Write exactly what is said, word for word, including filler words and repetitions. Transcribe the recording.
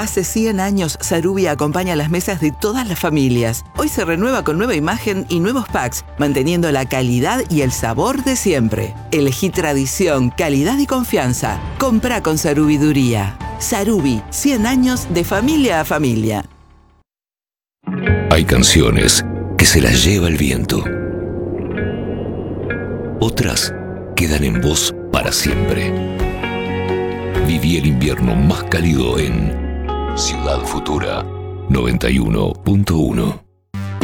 Hace cien años, Sarubi acompaña las mesas de todas las familias. Hoy se renueva con nueva imagen y nuevos packs, manteniendo la calidad y el sabor de siempre. Elegí tradición, calidad y confianza. Comprá con Sarubiduría. Sarubi, cien años de familia a familia. Hay canciones que se las lleva el viento. Otras quedan en vos para siempre. Viví el invierno más cálido en Ciudad Futura noventa y uno punto uno.